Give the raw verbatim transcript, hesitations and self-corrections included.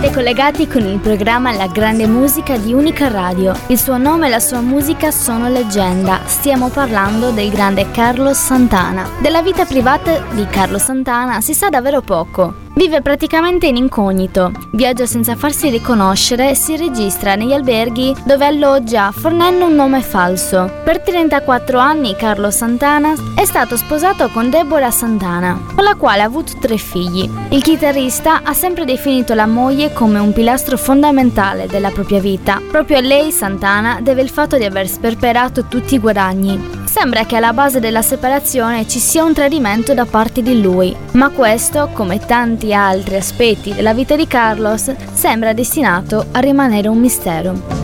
Siete collegati con il programma La Grande Musica di Unica Radio. Il suo nome e la sua musica sono leggenda. Stiamo parlando del grande Carlos Santana. Della vita privata di Carlos Santana si sa davvero poco. Vive praticamente in incognito, viaggia senza farsi riconoscere e si registra negli alberghi dove alloggia fornendo un nome falso. Per trentaquattro anni Carlos Santana è stato sposato con Deborah Santana, con la quale ha avuto tre figli. Il chitarrista ha sempre definito la moglie come un pilastro fondamentale della propria vita. Proprio a lei Santana deve il fatto di aver sperperato tutti i guadagni. Sembra che alla base della separazione ci sia un tradimento da parte di lui, ma questo, come tanti altri aspetti della vita di Carlos, sembra destinato a rimanere un mistero.